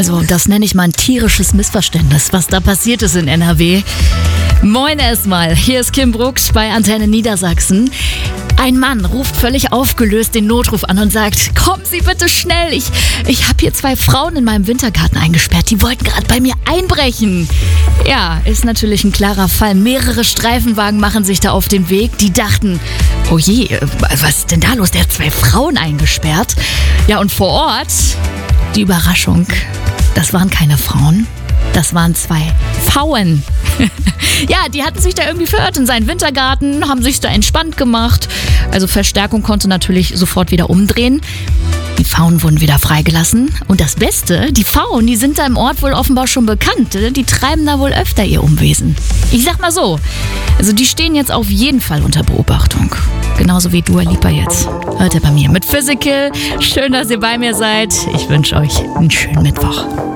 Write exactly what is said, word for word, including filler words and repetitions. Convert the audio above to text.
Also das nenne ich mal ein tierisches Missverständnis, was da passiert ist in N R W. Moin erstmal, hier ist Kim Brooks bei Antenne Niedersachsen. Ein Mann ruft völlig aufgelöst den Notruf an und sagt, kommen Sie bitte schnell, ich, ich habe hier zwei Frauen in meinem Wintergarten eingesperrt, die wollten gerade bei mir einbrechen. Ja, ist natürlich ein klarer Fall. Mehrere Streifenwagen machen sich da auf den Weg, die dachten, oh je, was ist denn da los, der hat zwei Frauen eingesperrt. Ja, und vor Ort, die Überraschung, das waren keine Frauen, das waren zwei Pfauen. Ja, die hatten sich da irgendwie verirrt in seinen Wintergarten, haben sich da entspannt gemacht. Also Verstärkung konnte natürlich sofort wieder umdrehen. Die Pfauen wurden wieder freigelassen. Und das Beste, die Pfauen, die sind da im Ort wohl offenbar schon bekannt. Die treiben da wohl öfter ihr Unwesen. Ich sag mal so, also die stehen jetzt auf jeden Fall unter Beobachtung. Genauso wie Dua Lipa jetzt. Hört ihr bei mir mit Physical. Schön, dass ihr bei mir seid. Ich wünsche euch einen schönen Mittwoch.